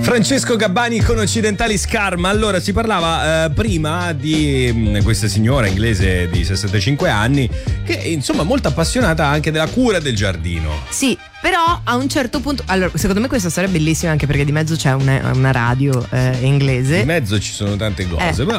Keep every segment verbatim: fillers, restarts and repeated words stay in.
Francesco Gabbani con Occidentali Scarma. Allora, si parlava eh, prima di mh, questa signora inglese di sessantacinque anni che insomma è molto appassionata anche della cura del giardino. Sì, però a un certo punto, allora secondo me questa storia è bellissima anche perché di mezzo c'è una, una radio eh, inglese. Di mezzo ci sono tante cose, eh. però.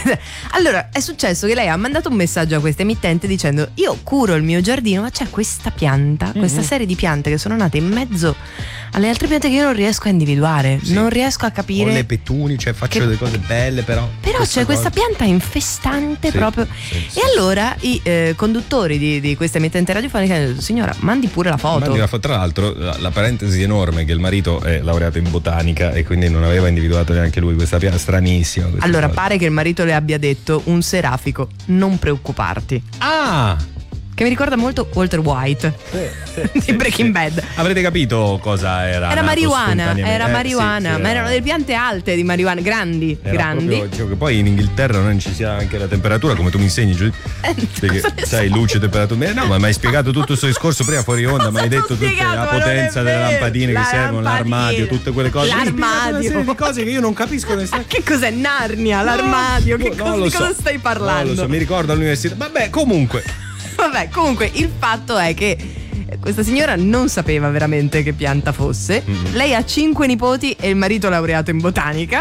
Allora è successo che lei ha mandato un messaggio a questa emittente dicendo: io curo il mio giardino, ma c'è questa pianta, mm-hmm. questa serie di piante che sono nate in mezzo alle altre piante che io non riesco a individuare, sì. non riesco a capire. Ho le petuni, cioè faccio che... delle cose belle, però però c'è cosa... questa pianta infestante, sì, sì, sì, e sì. allora i eh, conduttori di, di questa emittente radiofonica hanno detto: signora, mandi pure la foto. Mandi la foto. Tra l'altro la, la parentesi enorme che il marito è laureato in botanica e quindi non aveva individuato neanche lui questa pianta, stranissima. Allora cosa. Pare che il marito le abbia detto: un serafico, non preoccuparti. Ah, che mi ricorda molto Walter White sì, sì, di sì, Breaking sì. Bad. Avrete capito cosa era? Era marijuana, era eh, marijuana, sì, sì, ma era... erano delle piante alte di marijuana, grandi, era grandi. Proprio, cioè, che poi in Inghilterra non ci sia anche la temperatura, come tu mi insegni, giù. Eh, perché sai, luce, temperatura. No, ma mi hai spiegato tutto questo discorso prima fuori onda, mi hai detto tutta la potenza delle lampadine che servono, l'armadio, tutte quelle cose. L'armadio, una di cose che io non capisco. Ma che cos'è Narnia? L'armadio? No, che no, cosa, di so. cosa stai parlando? Non lo so, mi ricordo all'università. Vabbè, comunque. Vabbè, comunque il fatto è che questa signora non sapeva veramente che pianta fosse. Mm-hmm. Lei ha cinque nipoti e il marito laureato in botanica,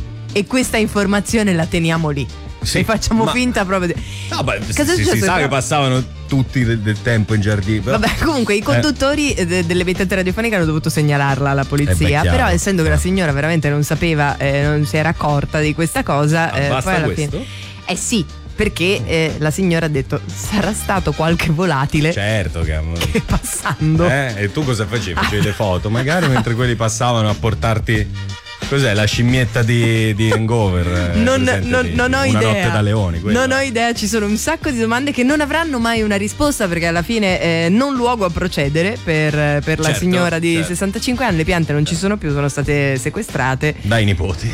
e questa informazione la teniamo lì. Sì, e facciamo ma... finta proprio di... No, beh, si, si, si sa che passavano tutti del, del tempo in giardino. Però... Vabbè, comunque i conduttori eh. de, dell'emittente radiofonica hanno dovuto segnalarla alla polizia. Eh beh, però essendo che la signora veramente non sapeva, eh, non si era accorta di questa cosa, ah, eh, basta poi alla questo? fine. Eh sì. Perché eh, la signora ha detto: sarà stato qualche volatile. Certo che, che passando. Eh, e tu cosa facevi? Facevi le foto, magari mentre quelli passavano a portarti. Cos'è la scimmietta di, di Hangover? Non, non, di, non ho una idea. Notte da leoni. Non ho idea, ci sono un sacco di domande che non avranno mai una risposta, perché alla fine eh, non luogo a procedere per, per la certo, signora di certo. sessantacinque anni. Le piante non ci sono più, sono state sequestrate dai nipoti.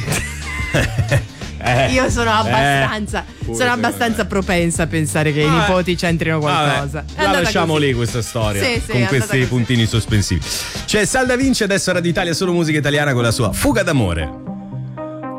Eh, io sono abbastanza eh, sono abbastanza propensa a pensare che ah, i nipoti c'entrino qualcosa. Vabbè, la lasciamo così. Lì questa storia, sì, sì, con questi così. puntini sospensivi. C'è Sal Da Vinci, adesso Radio Italia, solo musica italiana con la sua Fuga d'amore.